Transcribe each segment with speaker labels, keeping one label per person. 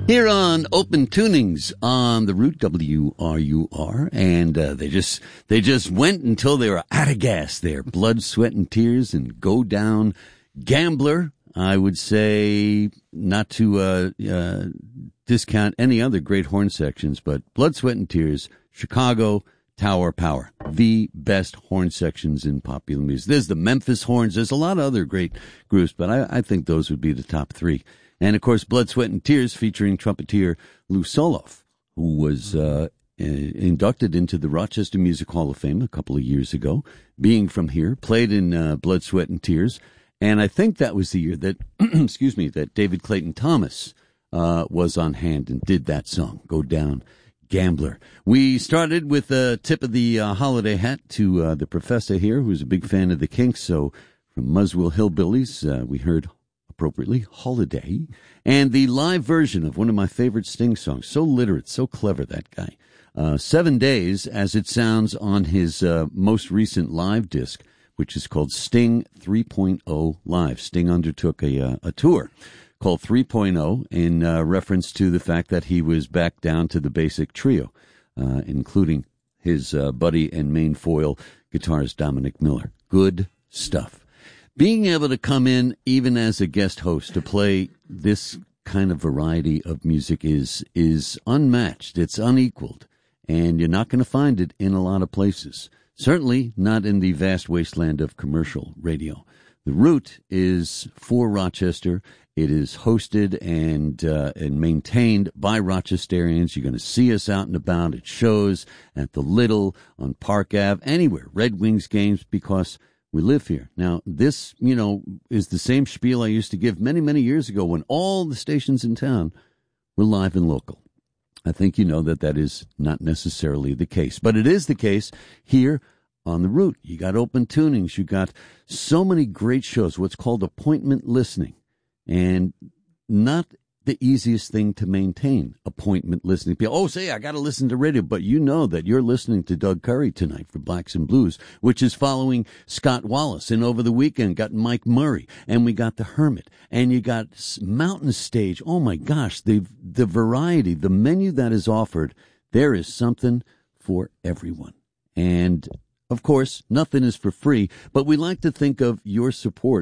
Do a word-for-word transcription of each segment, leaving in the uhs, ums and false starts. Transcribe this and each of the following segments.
Speaker 1: Here on Open Tunings on the Root W R U R, and uh, they just they just went until they were out of gas there. Blood, Sweat, and Tears, and Go Down Gambler. I would say not to uh, uh, discount any other great horn sections, but Blood, Sweat, and Tears, Chicago, Tower Power, the best horn sections in popular music. There's the Memphis Horns. There's a lot of other great groups, but I, I think those would be the top three. And, of course, Blood, Sweat, and Tears featuring trumpeter Lou Soloff, who was uh, inducted into the Rochester Music Hall of Fame a couple of years ago, being from here, played in uh, Blood, Sweat, and Tears. And I think that was the year that, excuse me, that David Clayton Thomas uh, was on hand and did that song, Go Down Gambler. We started with a tip of the uh, holiday hat to uh, the professor here, who's a big fan of the Kinks. So from Muswell Hillbillies, uh, we heard appropriately Holiday, and the live version of one of my favorite Sting songs. So literate, so clever, that guy. Uh, Seven Days, as it sounds on his uh, most recent live disc, which is called Sting three point oh Live. Sting undertook a, uh, a tour called three point oh in uh, reference to the fact that he was back down to the basic trio, uh, including his uh, buddy and main foil guitarist Dominic Miller. Good stuff. Being able to come in, even as a guest host, to play this kind of variety of music is is unmatched. It's unequaled, and you're not going to find it in a lot of places. Certainly not in the vast wasteland of commercial radio. The Root is for Rochester. It is hosted and uh, and maintained by Rochesterians. You're going to see us out and about at shows, at the Little, on Park Avenue, anywhere. Red Wings games, because we live here. Now, this, you know, is the same spiel I used to give many, many years ago when all the stations in town were live and local. I think you know that that is not necessarily the case, but it is the case here on the Root. You got Open Tunings. You got so many great shows, what's called appointment listening, and not the easiest thing to maintain, appointment listening. People, oh, say, I got to listen to radio, but you know that you're listening to Doug Curry tonight for Blacks and Blues, which is following Scott Wallace. And over the weekend, got Mike Murray, and we got The Hermit, and you got Mountain Stage. Oh, my gosh, the the variety, the menu that is offered, there is something for everyone. And, of course, nothing is for free, but we like to think of your support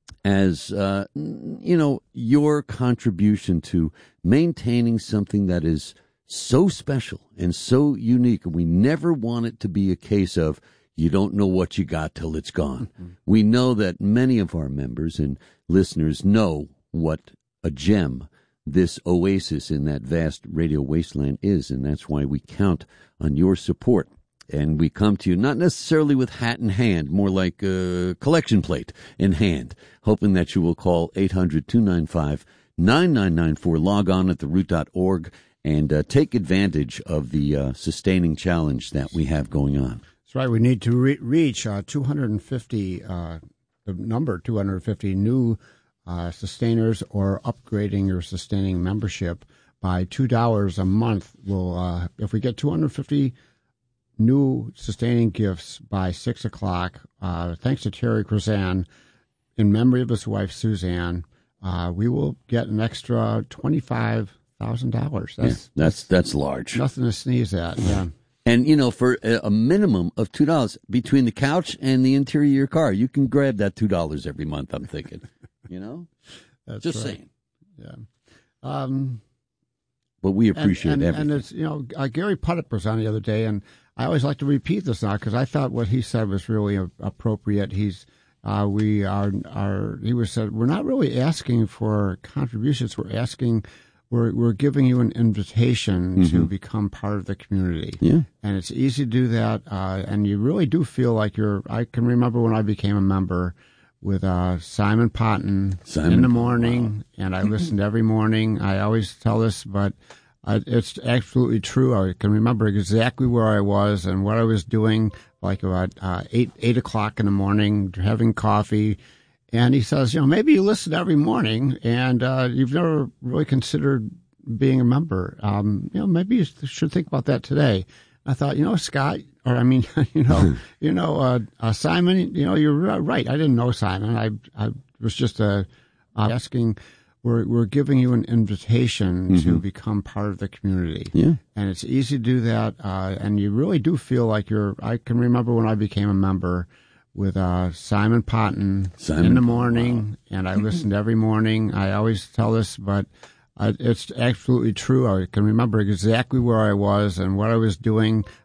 Speaker 1: as, uh, you know, your contribution to maintaining something that is so special and so unique. And we never want it to be a case of you don't know what you got till it's gone. Mm-hmm. We know that many of our members and listeners know what a gem this oasis in that vast radio wasteland is, and that's why we count on your support. And we come to you not necessarily with hat in hand, more like a collection plate in hand, hoping that you will call eight hundred, two nine five, nine nine nine four, log on at the root dot org, and uh, take advantage of the uh, sustaining challenge that we have going on.
Speaker 2: That's right. We need to re- reach uh, two hundred fifty, uh, the number two hundred fifty new uh, sustainers, or upgrading your sustaining membership by two dollars a month. We'll, uh, if we get two hundred fifty new sustaining gifts by six o'clock, uh, thanks to Terry Krazan, in memory of his wife Suzanne, uh, we will get an extra twenty-five thousand dollars. That's,
Speaker 1: yeah, that's that's large.
Speaker 2: Nothing to sneeze at. Yeah.
Speaker 1: And, you know, for a minimum of two dollars between the couch and the interior of your car, you can grab that two dollars every month, I'm thinking. You know?
Speaker 2: That's
Speaker 1: Just
Speaker 2: right.
Speaker 1: saying.
Speaker 2: Yeah. Um,
Speaker 1: but we appreciate
Speaker 2: and, and,
Speaker 1: everything.
Speaker 2: And it's, you know, uh, Gary Puttick was on the other day, and I always like to repeat this now because I thought what he said was really a, appropriate. He's, uh, we are, are, he was said, we're not really asking for contributions. We're asking, we're, we're giving you an invitation mm-hmm. to become part of the community.
Speaker 1: Yeah.
Speaker 2: And it's easy to do that. Uh, and you really do feel like you're, I can remember when I became a member with, uh, Simon Potton Simon, in the morning, wow. and I listened every morning. I always tell this, but Uh, it's absolutely true. I can remember exactly where I was and what I was doing, like about uh, eight eight o'clock in the morning, having coffee. And he says, you know, maybe you listen every morning, and uh, you've never really considered being a member. Um, you know, maybe you should think about that today. I thought, you know, Scott, or I mean, you know, you know, uh, uh, Simon, you know, you're right. I didn't know Simon. I I was just uh, uh, asking we're we're giving you an invitation
Speaker 1: Mm-hmm.
Speaker 2: to become part of the community.
Speaker 1: Yeah.
Speaker 2: And it's easy to do that, uh, and you really do feel like you're. I can remember when I became a member with uh, Simon Potton
Speaker 1: Simon,
Speaker 2: in the morning,
Speaker 1: wow.
Speaker 2: and I listened every morning. I always tell this, but I, it's absolutely true. I can remember exactly where I was and what I was doing.